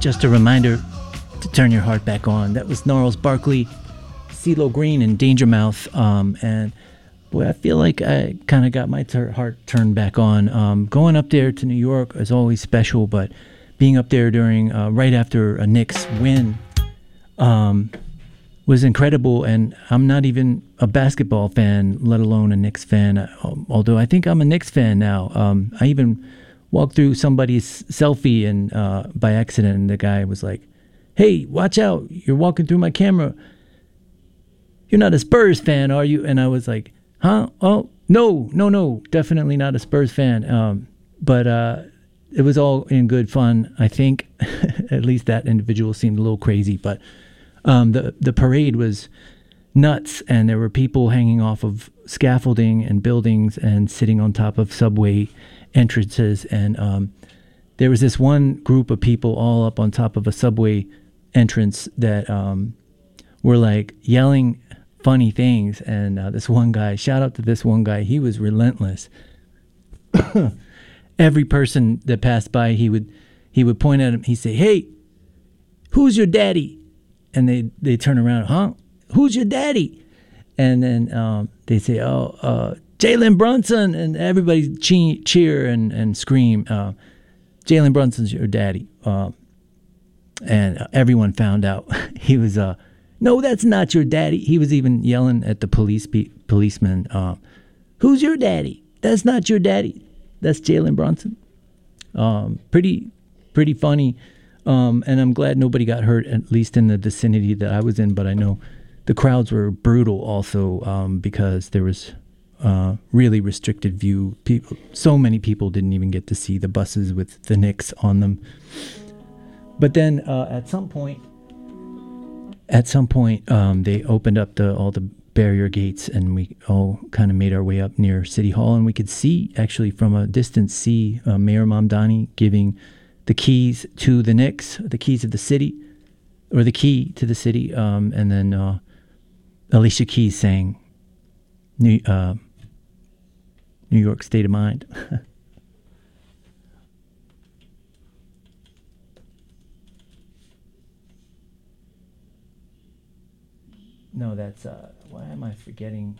just a reminder to turn your heart back on. That was Gnarls Barkley, CeeLo Green, and Danger Mouse. And boy, I feel like I kind of got my heart turned back on. Going up there to New York is always special, but being up there during right after a Knicks win was incredible. And I'm not even a basketball fan, let alone a Knicks fan. Although I think I'm a Knicks fan now. I even walked through somebody's selfie and by accident, and the guy was like, "Hey, watch out! You're walking through my camera. You're not a Spurs fan, are you?" And I was like, "Huh? Oh, no, definitely not a Spurs fan." But it was all in good fun, I think. At least that individual seemed a little crazy, but the parade was nuts, and there were people hanging off of scaffolding and buildings and sitting on top of subway entrances, and there was this one group of people all up on top of a subway entrance that were like yelling funny things, and this one guy, shout out to this one guy, he was relentless. Every person that passed by, he would point at him, he'd say, "Hey, who's your daddy?" And they turn around, "Huh? Who's your daddy?" And then they say, "Oh, Jalen Brunson," and everybody cheer and scream, "Jalen Brunson's your daddy." And everyone found out he was, "No, that's not your daddy." He was even yelling at the policeman, "Who's your daddy? That's not your daddy. That's Jalen Brunson." Pretty funny. And I'm glad nobody got hurt, at least in the vicinity that I was in. But I know the crowds were brutal also, because there was really restricted view. So many people didn't even get to see the buses with the Knicks on them. But then at some point, they opened up all the barrier gates, and we all kind of made our way up near City Hall, and we could actually from a distance Mayor Mamdani giving the keys to the Knicks, the keys of the city, or the key to the city, and then Alicia Keys sang New York State of Mind. No, that's why am I forgetting?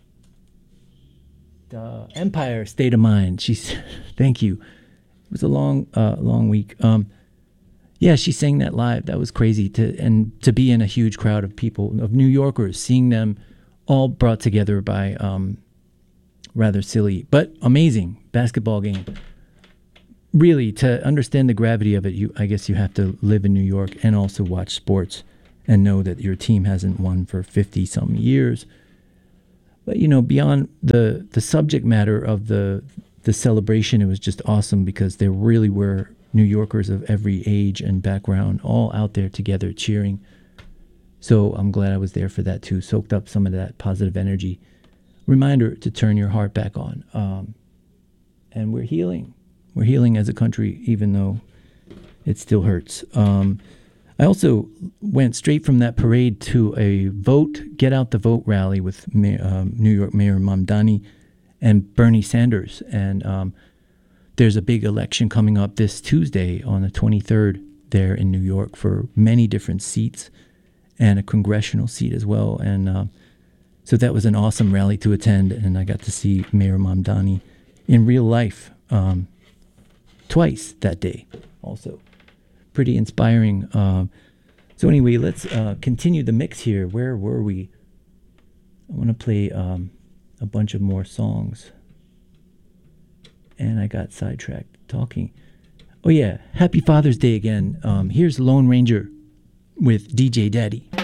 The Empire State of Mind. Thank you. It was a long week. Yeah, she sang that live. That was crazy to be in a huge crowd of people, of New Yorkers, seeing them all brought together by rather silly but amazing basketball game. Really, to understand the gravity of it, I guess you have to live in New York and also watch sports and know that your team hasn't won for 50-some years. But, beyond the subject matter of the celebration, it was just awesome because there really were New Yorkers of every age and background all out there together cheering. So I'm glad I was there for that too, soaked up some of that positive energy. Reminder to turn your heart back on. And we're healing. We're healing as a country, even though it still hurts. I also went straight from that parade to a get out the vote rally with New York Mayor Mamdani and Bernie Sanders. And there's a big election coming up this Tuesday on the 23rd there in New York for many different seats and a congressional seat as well. And so that was an awesome rally to attend. And I got to see Mayor Mamdani in real life twice that day also. Pretty inspiring. So anyway, let's continue the mix here. Where were we? I want to play a bunch of more songs. And I got sidetracked talking. Oh yeah, Happy Father's Day again. Here's Lone Ranger with DJ Daddy.